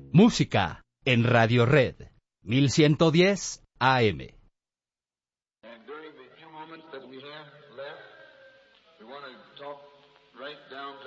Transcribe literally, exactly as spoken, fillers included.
Música en Radio Red, mil ciento diez A M. And during the few moments that we have left, we want to talk right down to